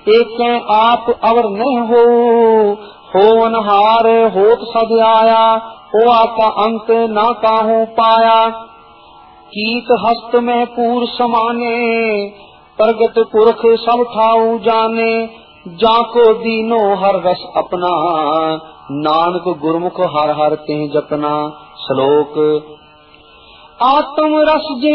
एक आप अवर न हो अनहार होत सद आया, हो आता अंत ना काहू पाया। कीट हस्त में पूर समाने, प्रगट पुरख सब ठाऊ जाने। जाको दीनो हर रस अपना, नानक गुरमुख हर हर ते जपना। श्लोक आत्म रस